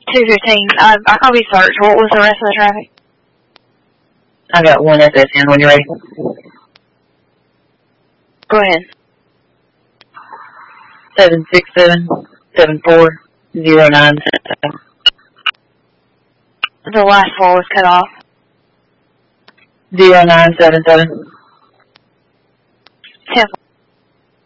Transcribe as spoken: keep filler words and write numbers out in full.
two fifteen. I, I copy search. What was the rest of the traffic? I got one S S N when you're ready. Go ahead. Seven six seven seven four zero nine seven. The last four was cut off. Zero nine seven seven. Ten.